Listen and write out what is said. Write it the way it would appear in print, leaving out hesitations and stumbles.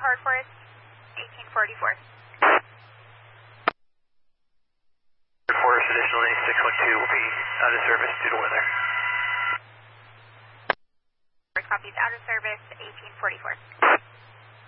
hard Forest, 1844. Forest additionally 612 will be out of service due to weather. Copies out of service, 1844.